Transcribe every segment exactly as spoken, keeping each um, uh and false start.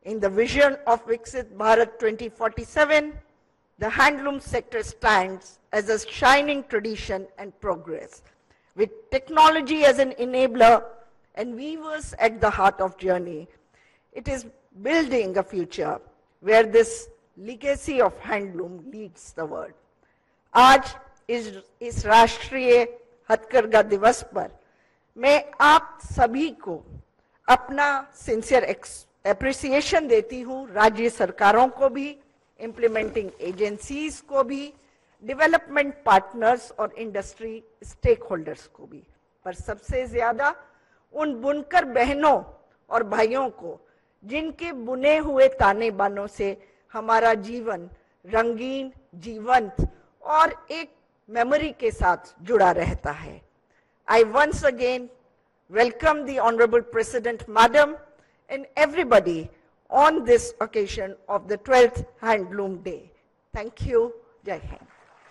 In the vision of Viksit Bharat twenty forty-seven, the handloom sector stands as a shining tradition and progress. With technology as an enabler and weavers at the heart of journey, it is building a future where this legacy of handloom leads the world. आज इस इस राष्ट्रीय हथकरघा दिवस पर मैं आप सभी को अपना सिंसियर एप्रिसिएशन देती हूँ, राज्य सरकारों को भी, इम्प्लीमेंटिंग एजेंसीज को भी, डेवलपमेंट पार्टनर्स और इंडस्ट्री स्टेक होल्डर्स को भी, पर सबसे ज्यादा उन बुनकर बहनों और भाइयों को जिनके बुने हुए ताने बानों से हमारा जीवन रंगीन, जीवंत और एक मेमोरी के साथ जुड़ा रहता है. I once again welcome the Honorable President Madam and everybody on this occasion of the twelfth Handloom Day. Thank you. Jai Hind.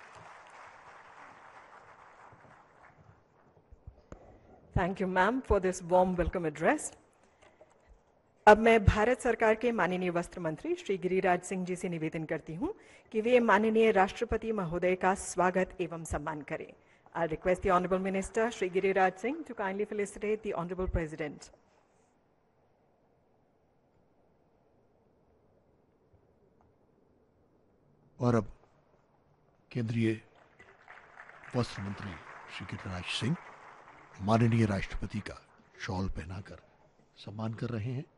Thank you, ma'am, for this warm welcome address. अब मैं भारत सरकार के माननीय वस्त्र मंत्री श्री गिरिराज सिंह जी से निवेदन करती हूं कि वे माननीय राष्ट्रपति महोदय का स्वागत एवं सम्मान करें. I request the Honorable Minister Shri Giriraj Singh to kindly felicitate the Honorable President. और अब केंद्रीय वस्त्र मंत्री श्री गिरिराज सिंह माननीय राष्ट्रपति का शॉल पहनाकर सम्मान कर रहे हैं.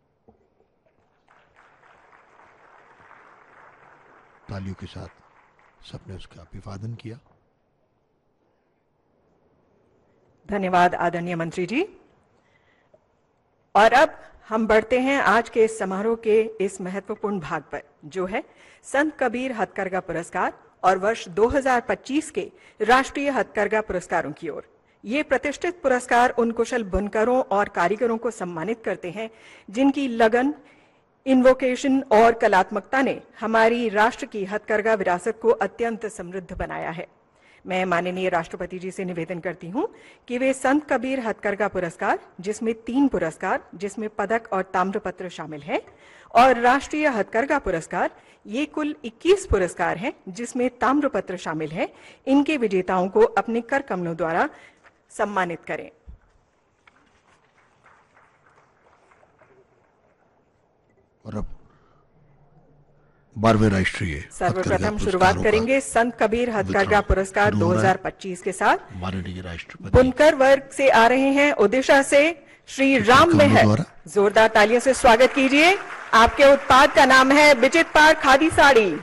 तालियों के साथ सबने उसका अभिवादन किया. धन्यवाद आदरणीय मंत्री जी. और अब हम बढ़ते हैं आज के इस समारोह के इस महत्वपूर्ण भाग पर, जो है संत कबीर हथकरघा पुरस्कार और वर्ष दो हज़ार पच्चीस के राष्ट्रीय हथकरघा पुरस्कारों की ओर. ये प्रतिष्ठित पुरस्कार उन कुशल बुनकरों और कारीगरों को सम्मानित करते हैं जिनकी लगन, इन्वोकेशन और कलात्मकता ने हमारी राष्ट्र की हथकरघा विरासत को अत्यंत समृद्ध बनाया है. मैं माननीय राष्ट्रपति जी से निवेदन करती हूं कि वे संत कबीर हथकरघा पुरस्कार, जिसमें तीन पुरस्कार, जिसमें पदक और ताम्रपत्र शामिल है, और राष्ट्रीय हथकरघा पुरस्कार, ये कुल इक्कीस पुरस्कार हैं जिसमें ताम्रपत्र शामिल है, इनके विजेताओं को अपने कर कमलों द्वारा सम्मानित करें. और अब बारहवें राष्ट्रीय सर्वप्रथम शुरुआत करेंगे संत कबीर हथकरघा पुरस्कार दो हज़ार पच्चीस के साथ. माननीय राष्ट्रपति बुनकर वर्ग से आ रहे हैं ओडिशा से श्री राम मेहर. जोरदार तालियों से स्वागत कीजिए. आपके उत्पाद का नाम है विचित्र पार खादी साड़ी.